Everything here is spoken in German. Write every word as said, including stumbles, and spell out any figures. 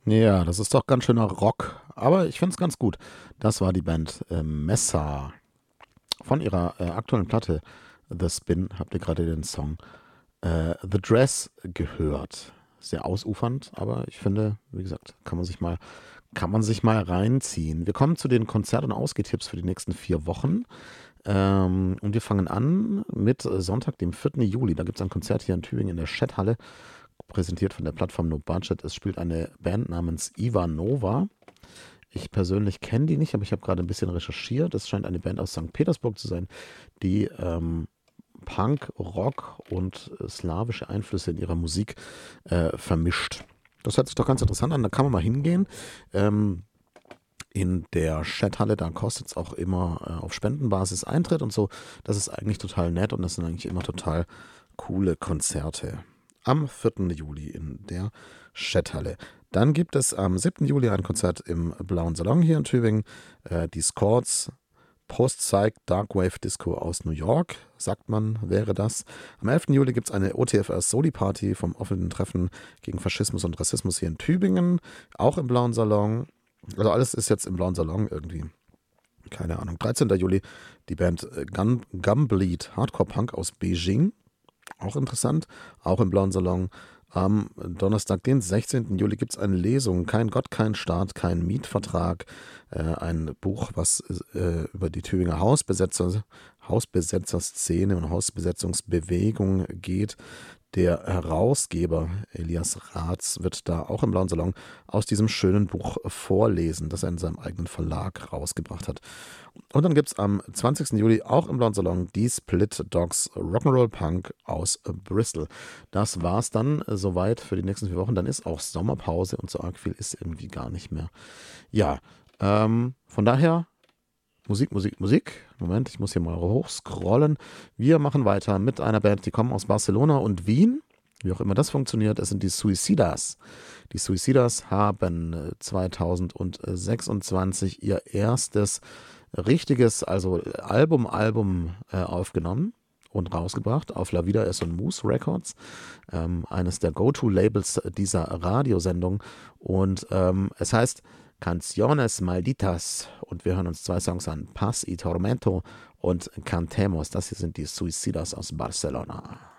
Ja, das ist doch ganz schöner Rock. Aber ich finde es ganz gut. Das war die Band äh, Messa. Von ihrer äh, aktuellen Platte The Spin habt ihr gerade den Song äh, The Dress gehört. Sehr ausufernd, aber ich finde, wie gesagt, kann man sich mal, kann man sich mal reinziehen. Wir kommen zu den Konzert- und Ausgehtipps für die nächsten vier Wochen. Ähm, und wir fangen an mit Sonntag, dem vierten Juli. Da gibt es ein Konzert hier in Tübingen in der Chat-Halle, präsentiert von der Plattform No Budget. Es spielt eine Band namens Ivanova. Ich persönlich kenne die nicht, aber ich habe gerade ein bisschen recherchiert. Es scheint eine Band aus Sankt Petersburg zu sein, die ähm, Punk, Rock und äh, slawische Einflüsse in ihrer Musik äh, vermischt. Das hört sich doch ganz interessant an, da kann man mal hingehen. Ähm, in der Chathalle, da kostet es auch immer äh, auf Spendenbasis Eintritt und so. Das ist eigentlich total nett und das sind eigentlich immer total coole Konzerte. Am vierten Juli in der Chathalle. Dann gibt es am siebten Juli ein Konzert im Blauen Salon hier in Tübingen. Äh, die Scords Post-Psych Darkwave Disco aus New York, sagt man, wäre das. Am elften Juli gibt es eine O T F R Soli Party vom offenen Treffen gegen Faschismus und Rassismus hier in Tübingen, auch im Blauen Salon. Also alles ist jetzt im Blauen Salon irgendwie. Keine Ahnung. dreizehnten Juli die Band äh, Gun, Gumbleed Hardcore Punk aus Beijing. Auch interessant. Auch im Blauen Salon. Am Donnerstag, den sechzehnten Juli, gibt es eine Lesung. Kein Gott, kein Staat, kein Mietvertrag. Äh, ein Buch, was äh, über die Tübinger Hausbesetzer, Hausbesetzerszene und Hausbesetzungsbewegung geht. Der Herausgeber Elias Ratz wird da auch im Blauen Salon aus diesem schönen Buch vorlesen, das er in seinem eigenen Verlag rausgebracht hat. Und dann gibt es am zwanzigsten Juli auch im Blauen Salon die Split Dogs Rock'n'Roll Punk aus Bristol. Das war's dann äh, soweit für die nächsten vier Wochen. Dann ist auch Sommerpause und so arg viel ist irgendwie gar nicht mehr. Ja, ähm, von daher Musik, Musik, Musik. Moment, ich muss hier mal hochscrollen. Wir machen weiter mit einer Band, die kommen aus Barcelona und Wien. Wie auch immer das funktioniert, es sind die Suicidas. Die Suicidas haben zwanzig sechsundzwanzig ihr erstes richtiges, also Album, Album äh, aufgenommen und rausgebracht auf La Vida es un Mus Records, ähm, eines der Go-To-Labels dieser Radiosendung. Und ähm, es heißt Canciones Malditas und wir hören uns zwei Songs an, Paz y Tormento und Cantemos. Das hier sind die Suicidas aus Barcelona.